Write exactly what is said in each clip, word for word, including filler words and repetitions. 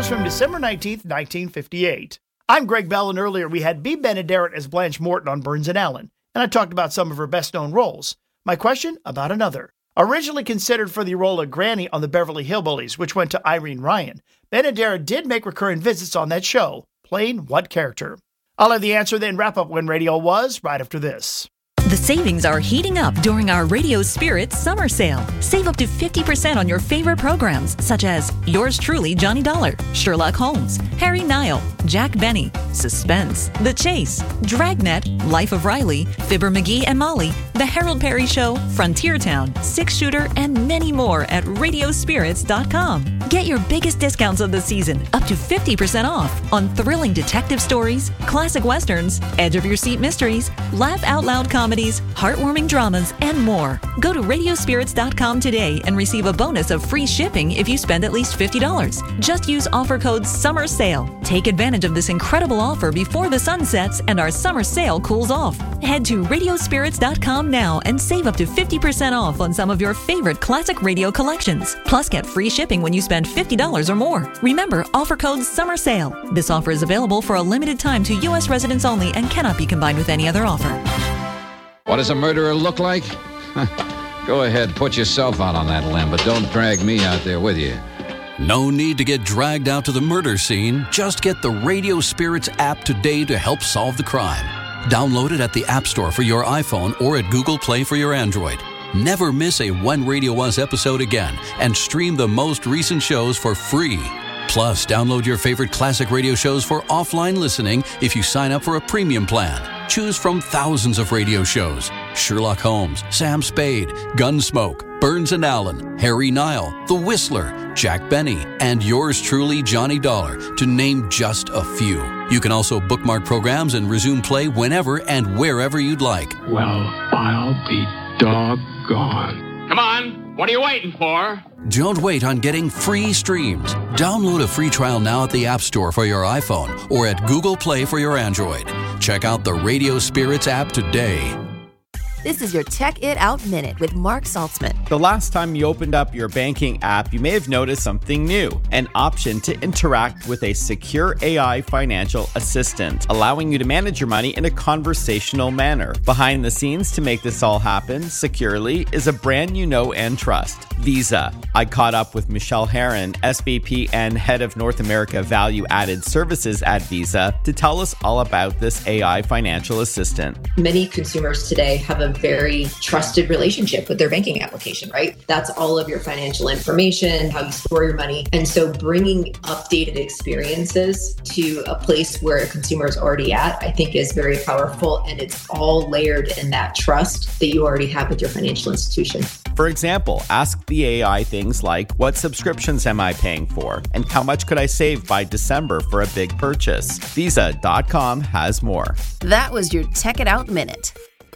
was from December nineteenth, nineteen fifty-eight. I'm Greg Bell, and earlier we had Bea Benaderet as Blanche Morton on Burns and Allen, and I talked about some of her best-known roles. My question about another. Originally considered for the role of Granny on the Beverly Hillbillies, which went to Irene Ryan, Benaderet did make recurring visits on that show. Playing what character? I'll have the answer, then wrap up When Radio Was right after this. The savings are heating up during our Radio Spirit summer sale. Save up to fifty percent on your favorite programs, such as Yours Truly, Johnny Dollar, Sherlock Holmes, Harry Nile, Jack Benny, Suspense, The Chase, Dragnet, Life of Riley, Fibber McGee and Molly, The Harold Perry Show, Frontier Town, Six Shooter, and many more at radio spirits dot com. Get your biggest discounts of the season, up to fifty percent off, on thrilling detective stories, classic westerns, edge-of-your-seat mysteries, laugh-out-loud comedies, heartwarming dramas, and more. Go to radio spirits dot com today and receive a bonus of free shipping if you spend at least fifty dollars. Just use offer code SUMMERSALE. Take advantage of this incredible offer before the sun sets and our summer sale cools off. Head to radio spirits dot com now and save up to fifty percent off on some of your favorite classic radio collections. Plus, get free shipping when you spend fifty dollars or more. Remember, offer code SUMMERSALE. This offer is available for a limited time to U S residents only and cannot be combined with any other offer. What does a murderer look like? Go ahead, put yourself out on that limb, but don't drag me out there with you. No need to get dragged out to the murder scene. Just get the Radio Spirits app today to help solve the crime. Download it at the App Store for your iPhone or at Google Play for your Android. Never miss a When Radio Was episode again and stream the most recent shows for free. Plus, download your favorite classic radio shows for offline listening if you sign up for a premium plan. Choose from thousands of radio shows: Sherlock Holmes, Sam Spade, Gunsmoke, Burns and Allen, Harry Nile, The Whistler, Jack Benny, and yours truly, Johnny Dollar, to name just a few. You can also bookmark programs and resume play whenever and wherever you'd like. Well, I'll be doggone. Come on, what are you waiting for? Don't wait on getting free streams. Download a free trial now at the App Store for your iPhone or at Google Play for your Android. Check out the Radio Spirits app today. This is your Check It Out Minute with Mark Saltzman. The last time you opened up your banking app, you may have noticed something new, an option to interact with a secure A I financial assistant, allowing you to manage your money in a conversational manner. Behind the scenes to make this all happen securely is a brand you know and trust, Visa. I caught up with Michelle Herron, S V P and Head of North America Value Added Services at Visa, to tell us all about this A I financial assistant. Many consumers today have a very trusted relationship with their banking application, right? That's all of your financial information, how you store your money. And so bringing updated experiences to a place where a consumer is already at, I think is very powerful. And it's all layered in that trust that you already have with your financial institution. For example, ask the A I things like, what subscriptions am I paying for? And how much could I save by December for a big purchase? Visa dot com has more. That was your Check It Out Minute.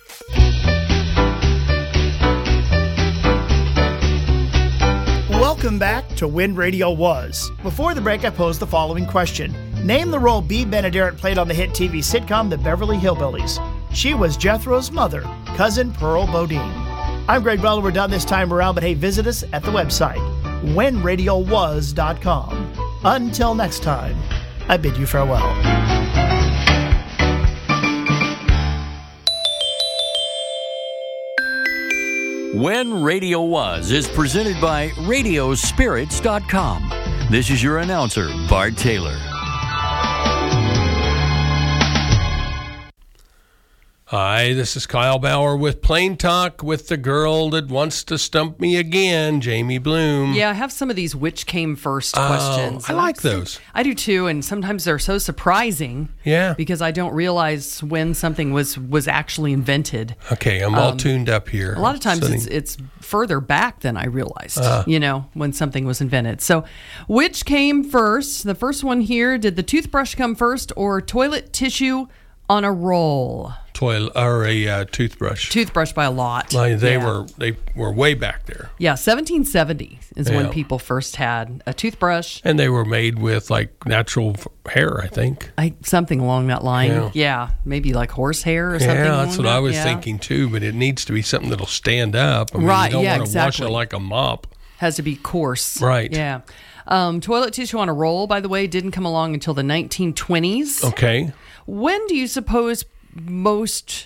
Welcome back to When Radio Was. Before the break, I posed the following question. Name the role Bea Benaderet played on the hit T V sitcom The Beverly Hillbillies. She was Jethro's mother, cousin Pearl Bodine. I'm Greg Bell. We're done this time around, but hey, visit us at the website, when radio was dot com. Until next time, I bid you farewell. When Radio Was is presented by radio spirits dot com. This is your announcer, Bart Taylor. Hi, this is Kyle Bauer with Plain Talk with the girl that wants to stump me again, Jamie Bloom. Yeah, I have some of these which came first Oh, questions. I like those. I do too, and sometimes they're so surprising. Yeah. Because I don't realize when something was, was actually invented. Okay, I'm all Um, tuned up here. A lot of times Sitting- it's it's further back than I realized, Uh. you know, when something was invented. So which came first? The first one here, did the toothbrush come first or toilet tissue on a roll? Toilet or a uh, toothbrush. Toothbrush by a lot. Like they Yeah. were they were way back there. Yeah, seventeen seventy is when Yeah. people first had a toothbrush. And they were made with like natural f- hair, I think. I, something along that line. Yeah. Yeah. Maybe like horsehair or something. Yeah, along that's what that. I was Yeah. thinking too, but it needs to be something that'll stand up. I mean, Right, you don't yeah, want to wash exactly. it like a mop. Has to be coarse. Right. Yeah. Um, toilet tissue on a roll, by the way, didn't come along until the nineteen twenties. Okay. When do you suppose most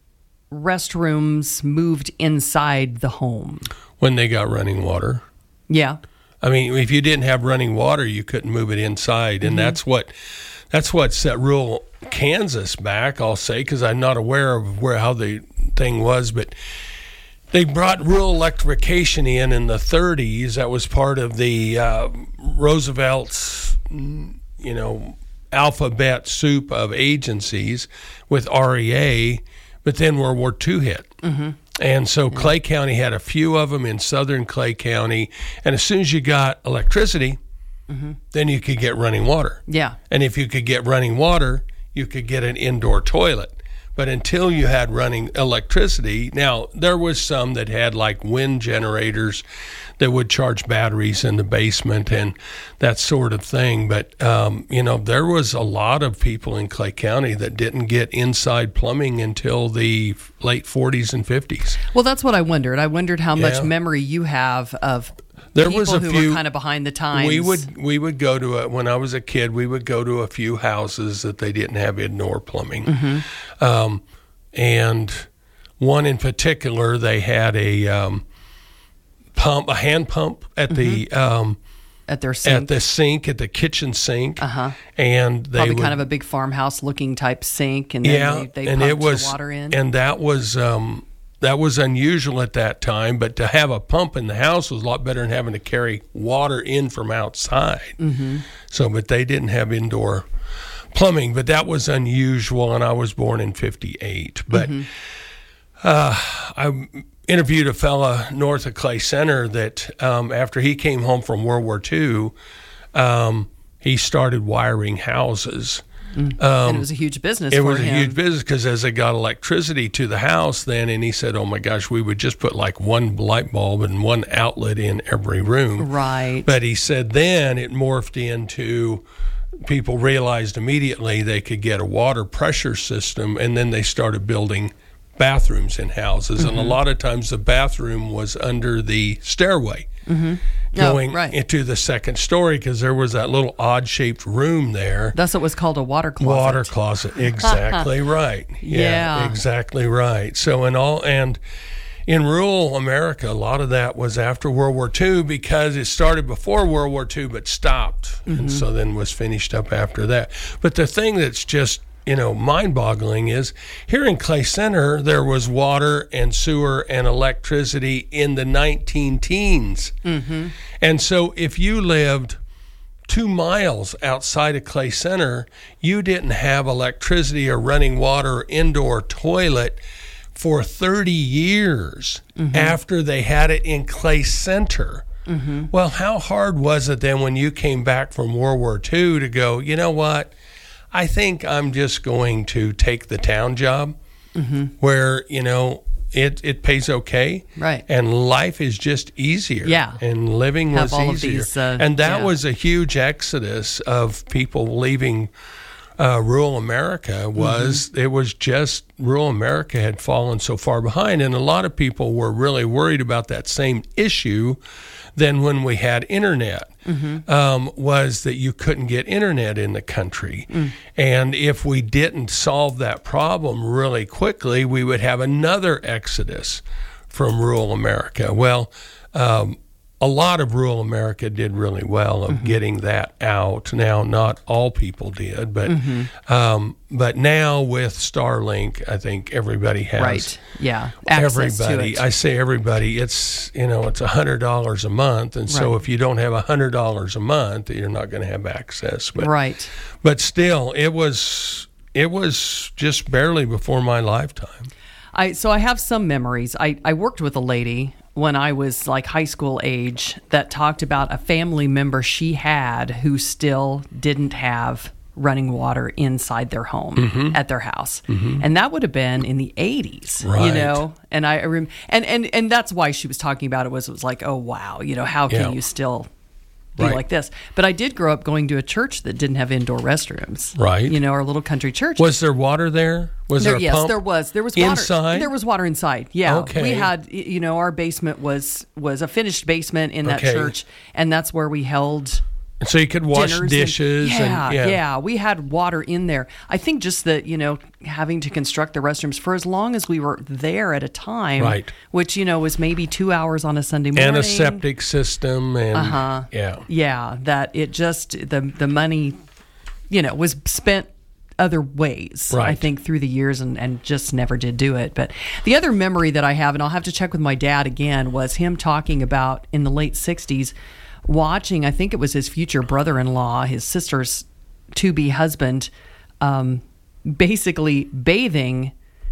restrooms moved inside the home? When they got running water. Yeah. I mean, if you didn't have running water, you couldn't move it inside, and mm-hmm. that's what that's what set rural Kansas back. I'll say, because I'm not aware of where how the thing was, but they brought rural electrification in in the thirties. That was part of the uh, Roosevelt's, you know, alphabet soup of agencies with R E A. But then World War Two hit. Mm-hmm. And so yeah. Clay County had a few of them in southern Clay County. And as soon as you got electricity, mm-hmm. then you could get running water. Yeah. And if you could get running water, you could get an indoor toilet. But until you had running electricity, now there was some that had like wind generators that would charge batteries in the basement and that sort of thing. But, um, you know, there was a lot of people in Clay County that didn't get inside plumbing until the late forties and fifties. Well, that's what I wondered. I wondered how yeah. much memory you have of there people was a who few, were kind of behind the times. We would we would go to a, when I was a kid, we would go to a few houses that they didn't have indoor plumbing, mm-hmm. um, and one in particular, they had a um, pump, a hand pump at mm-hmm. the um, at their sink. at the sink at the kitchen sink, uh-huh. and they probably would, kind of a big farmhouse looking type sink, and then yeah, they, they and pumped it was, the water in, and that was. Um, That was unusual at that time, but to have a pump in the house was a lot better than having to carry water in from outside. Mm-hmm. So, but they didn't have indoor plumbing, but that was unusual, and I was born in fifty-eight. But mm-hmm. uh, I interviewed a fella north of Clay Center that um, after he came home from World War Two, um, he started wiring houses. Mm. Um, and it was a huge business it for was him. a huge business because as they got electricity to the house then, and he said, oh my gosh, we would just put like one light bulb and one outlet in every room. Right. But he said then it morphed into people realized immediately they could get a water pressure system, and then they started building bathrooms in houses. Mm-hmm. And a lot of times the bathroom was under the stairway. Mm-hmm. Going oh, right. into the second story because there was that little odd-shaped room there. That's what was called a water closet. Water closet, exactly right. Yeah, yeah, exactly right. So in all and in rural America, a lot of that was after World War Two because it started before World War Two but stopped, mm-hmm. and so then was finished up after that. But the thing that's just you know, mind-boggling is here in Clay Center, there was water and sewer and electricity in the nineteen teens. Mm-hmm. And so if you lived two miles outside of Clay Center, you didn't have electricity or running water or indoor toilet for thirty years mm-hmm. after they had it in Clay Center. Mm-hmm. Well, how hard was it then when you came back from World War Two to go, you know what? I think I'm just going to take the town job mm-hmm. where, you know, it, it pays okay. Right. And life is just easier. Yeah. And living Have was all easier. Of these, uh, and that yeah. was a huge exodus of people leaving uh, rural America was mm-hmm. it was just rural America had fallen so far behind. And a lot of people were really worried about that same issue than when we had internet, mm-hmm. um, was that you couldn't get internet in the country. Mm. And if we didn't solve that problem really quickly, we would have another exodus from rural America. Well, um, a lot of rural America did really well of mm-hmm. getting that out. Now, not all people did, but mm-hmm. um, but now with Starlink, I think everybody has. Right. Yeah. Access everybody. To it. I say everybody. It's you know it's a hundred dollars a month, and so right. if you don't have a hundred dollars a month, you're not going to have access. But, right. But still, it was it was just barely before my lifetime. I so I have some memories. I, I worked with a lady when I was like high school age that talked about a family member she had who still didn't have running water inside their home mm-hmm. at their house. Mm-hmm. And that would have been in the eighties, right. you know? And I rem- and, and, and that's why she was talking about it was, it was like, oh, wow, you know, how can yeah. you still be right. like this? But I did grow up going to a church that didn't have indoor restrooms. Right. You know, our little country church. Was there water there? Was there, there a yes, pump? there was. There was water inside. There was water inside. Yeah, okay. We had, you know, our basement was was a finished basement in that okay. church, and that's where we held So you could wash dinners dishes. And, yeah, and, yeah, yeah. We had water in there. I think just that, you know, having to construct the restrooms for as long as we were there at a time, right. which, you know, was maybe two hours on a Sunday morning. And a septic system. And, uh-huh. yeah. Yeah, that it just, the, the money, you know, was spent other ways, right. I think, through the years and, and just never did do it. But the other memory that I have, and I'll have to check with my dad again, was him talking about in the late sixties, watching, I think it was his future brother-in-law, his sister's to-be husband, um, basically bathing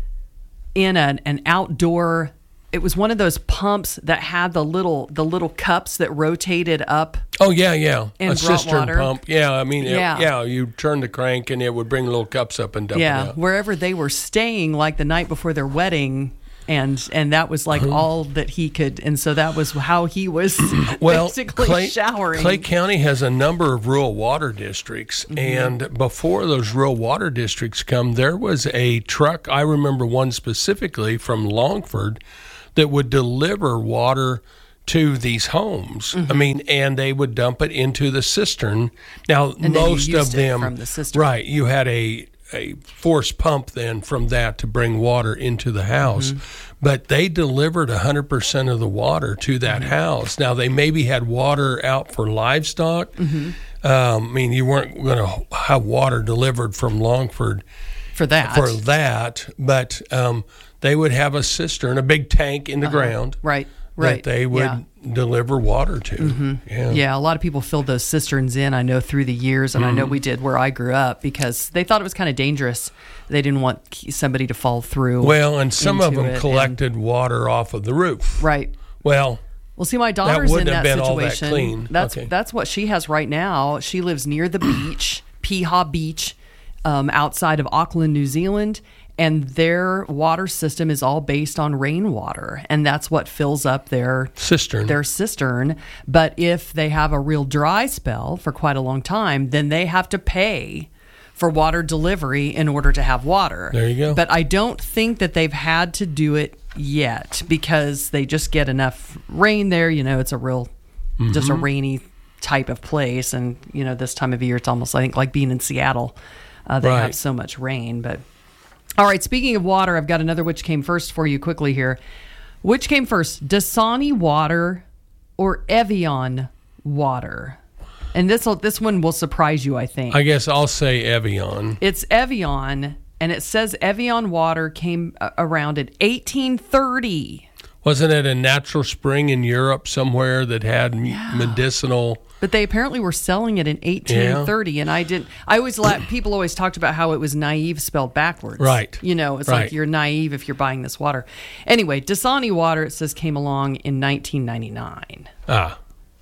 in an, an outdoor, it was one of those pumps that had the little the little cups that rotated up. Oh, yeah, yeah. And a brought cistern water. pump. Yeah, I mean, yeah. It, yeah, you turn the crank and it would bring little cups up and dump yeah, it out. wherever they were staying, like the night before their wedding. And and that was like uh-huh. all that he could, and so that was how he was well, basically Clay, showering. Clay County has a number of rural water districts, mm-hmm. and before those rural water districts come, there was a truck, I remember one specifically from Longford, that would deliver water to these homes. Mm-hmm. I mean, and they would dump it into the cistern. Now, and most then you of used them, it from the cistern. Right, you had a a force pump then from that to bring water into the house. Mm-hmm. But they delivered one hundred percent of the water to that mm-hmm. house. Now, they maybe had water out for livestock. Mm-hmm. Um, I mean, you weren't going to have water delivered from Longford for that. For that, but um, they would have a cistern, a big tank in the uh-huh. ground. Right. Right. That they would yeah. deliver water to. Mm-hmm. Yeah. yeah, a lot of people filled those cisterns in, I know, through the years, and mm-hmm. I know we did where I grew up, because they thought it was kind of dangerous. They didn't want somebody to fall through. Well, and some of them collected and, water off of the roof. Right. Well, well, see, my daughter's that in that been situation. All that clean. That's okay. that's what she has right now. She lives near the beach, Piha Beach, um, outside of Auckland, New Zealand. And their water system is all based on rainwater, and that's what fills up their cistern. Their cistern. But if they have a real dry spell for quite a long time, then they have to pay for water delivery in order to have water. There you go. But I don't think that they've had to do it yet, because they just get enough rain there. You know, it's a real, mm-hmm. just a rainy type of place, and you know, this time of year, it's almost I think like being in Seattle. Uh, they right. have so much rain, but. All right, speaking of water, I've got another which came first for you quickly here. Which came first, Dasani water or Evian water? And this this one will surprise you, I think. I guess I'll say Evian. It's Evian, and it says Evian water came around in eighteen thirty. Wasn't it a natural spring in Europe somewhere that had yeah. medicinal? But they apparently were selling it in eighteen thirty, yeah. and I didn't. I always let people always talked about how it was naive spelled backwards. Right. You know, it's right. like you're naive if you're buying this water. Anyway, Dasani water, it says, came along in nineteen ninety-nine. Ah.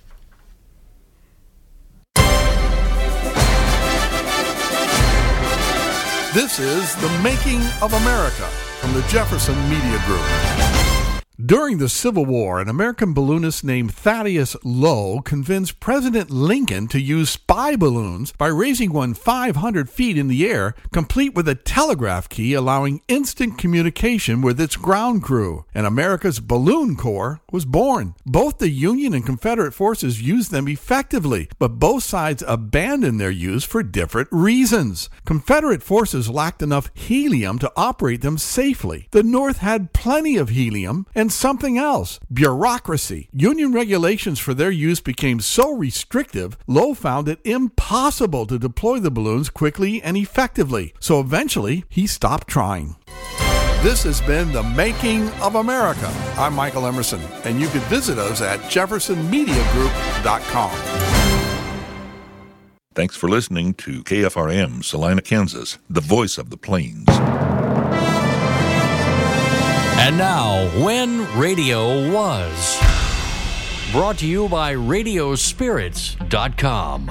This is The Making of America from the Jefferson Media Group. During the Civil War, an American balloonist named Thaddeus Lowe convinced President Lincoln to use spy balloons by raising one five hundred feet in the air, complete with a telegraph key allowing instant communication with its ground crew. And America's Balloon Corps was born. Both the Union and Confederate forces used them effectively, but both sides abandoned their use for different reasons. Confederate forces lacked enough helium to operate them safely. The North had plenty of helium, and something else, bureaucracy. Union regulations for their use became so restrictive, Lowe found it impossible to deploy the balloons quickly and effectively. So eventually, he stopped trying. This has been The Making of America. I'm Michael Emerson, and you can visit us at jefferson media group dot com. Thanks for listening to K F R M, Salina, Kansas, the voice of the plains. And now, When Radio Was. Brought to you by radio spirits dot com.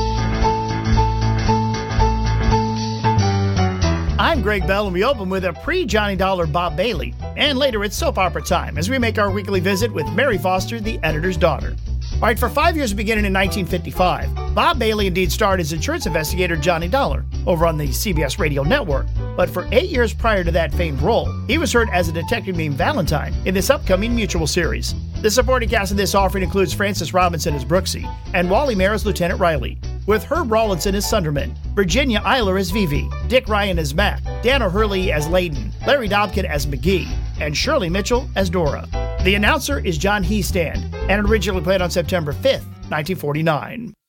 I'm Greg Bell, and we open with a pre-Johnny Dollar Bob Bailey. And later it's soap opera time as we make our weekly visit with Mary Foster, the editor's daughter. All right, for five years beginning in nineteen fifty-five, Bob Bailey indeed starred as insurance investigator Johnny Dollar over on the C B S radio network. But for eight years prior to that famed role, he was heard as a detective named Valentine in this upcoming Mutual series. The supporting cast of this offering includes Francis Robinson as Brooksy and Wally Mayer as Lieutenant Riley, with Herb Rawlinson as Sunderman, Virginia Eiler as Vivi, Dick Ryan as Mac, Dan O'Hurley as Layden, Larry Dobkin as McGee, and Shirley Mitchell as Dora. The announcer is John Heestand, and originally played on September fifth, nineteen forty-nine.